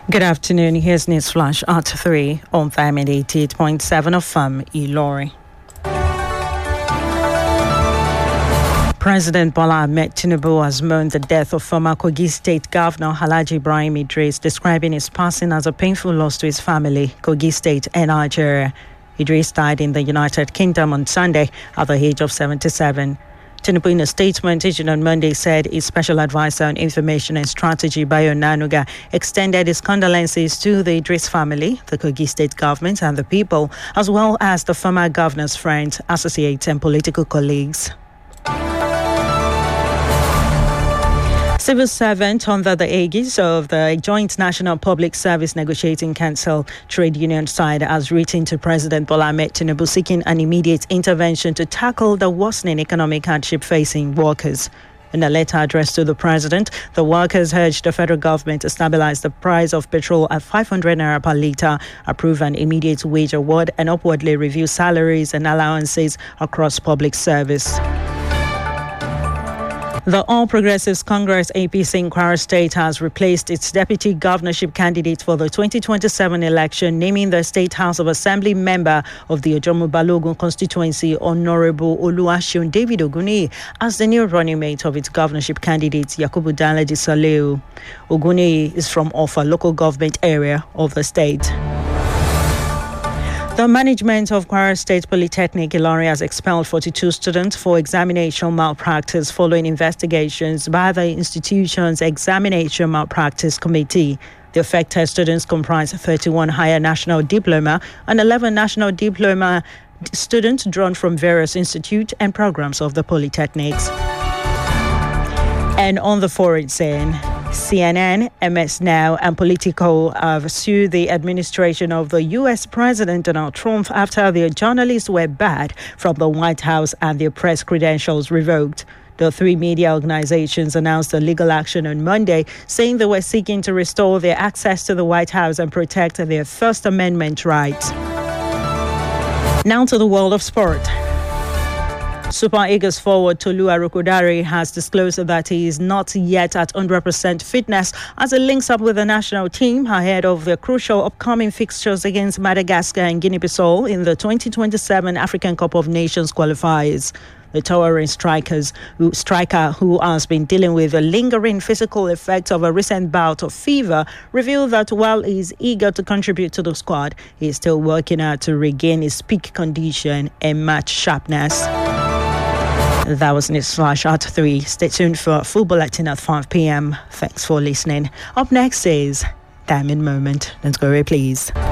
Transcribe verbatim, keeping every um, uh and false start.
Good afternoon. Here's News Flash at three on F A M eighty-eight point seven of F A M Ilori. President Bola Ahmed Tinubu has mourned the death of former Kogi State Governor Alhaji Ibrahim Idris, describing his passing as a painful loss to his family, Kogi State and Nigeria. Idris died in the United Kingdom on Sunday at the age of seventy-seven. Tinubu, in a statement issued on Monday, said his special advisor on information and strategy, Bayo Nanuga, extended his condolences to the Idris family, the Kogi State government and the people, as well as the former governor's friends, associates and political colleagues. Civil servant under the aegis of the Joint National Public Service Negotiating Council trade union side has written to President Bola Ahmed Tinubu seeking an immediate intervention to tackle the worsening economic hardship facing workers. In a letter addressed to the president, the workers urged the federal government to stabilize the price of petrol at five hundred naira per litre, approve an immediate wage award, and upwardly review salaries and allowances across public service. The All Progressives Congress A P C in Kwara State has replaced its deputy governorship candidate for the twenty twenty-seven election, naming the State House of Assembly member of the Ojomu Balogun constituency, Honorable Oluwaseun David Oguni, as the new running mate of its governorship candidate, Yakubu Danladi Saleu. Oguni is from Offa local government area of the state. The management of Kwara State Polytechnic Ilori has expelled forty-two students for examination malpractice following investigations by the institution's Examination Malpractice Committee. The affected students comprise thirty-one higher national diploma and eleven national diploma students drawn from various institutes and programs of the polytechnics. And on the foreign scene, C N N, M S Now, and Politico have sued the administration of the U S President Donald Trump after their journalists were barred from the White House and their press credentials revoked. The three media organizations announced a legal action on Monday, saying they were seeking to restore their access to the White House and protect their First Amendment rights. Now to the world of sport. Super Eagles forward Tolu Arokodare has disclosed that he is not yet at one hundred percent fitness as he links up with the national team ahead of the crucial upcoming fixtures against Madagascar and Guinea-Bissau in the twenty twenty-seven African Cup of Nations qualifiers. The towering strikers who, striker who has been dealing with the lingering physical effects of a recent bout of fever revealed that while he is eager to contribute to the squad, he is still working hard to regain his peak condition and match sharpness. That was News Flash at three. Stay tuned for full bulletin at five p.m. Thanks for listening. Up next is Diamond Moment. Don't go away, please.